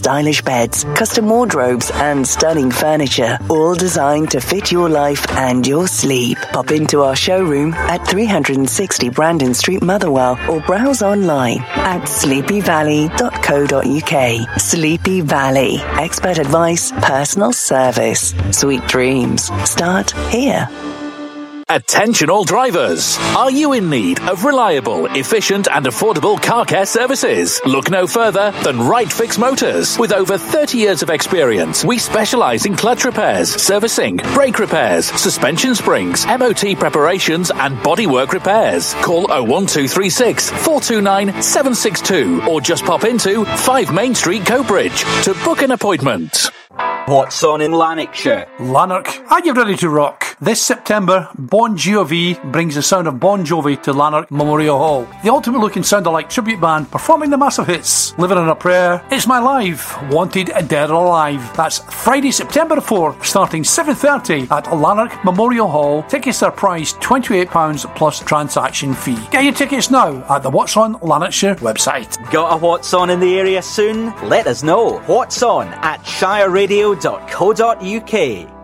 stylish beds, custom wardrobes and stunning furniture, all designed to fit your life and your sleep. Pop into our showroom at 360 Brandon Street, Motherwell, or browse online at sleepyvalley.co.uk. Sleepy Valley. Expert advice, personal service. Sweet dreams start here. Attention all drivers. Are you in need of reliable, efficient and affordable car care services? Look no further than Right Fix Motors. With over 30 years of experience, we specialise in clutch repairs, servicing, brake repairs, suspension springs, MOT preparations and bodywork repairs. Call 01236 429 762 or just pop into 5 Main Street, Coatbridge to book an appointment. What's on in Lanarkshire? Lanark, are you ready to rock? This September, Bon Jovi brings the sound of Bon Jovi to Lanark Memorial Hall. The ultimate looking sound-alike tribute band performing the massive hits Living on a Prayer, It's My Life, Wanted Dead or Alive. That's Friday, September 4th, starting 7:30 at Lanark Memorial Hall. Tickets are priced £28 plus transaction fee. Get your tickets now at the What's On Lanarkshire website. Got a What's On in the area soon? Let us know. What's On at shireradio.co.uk.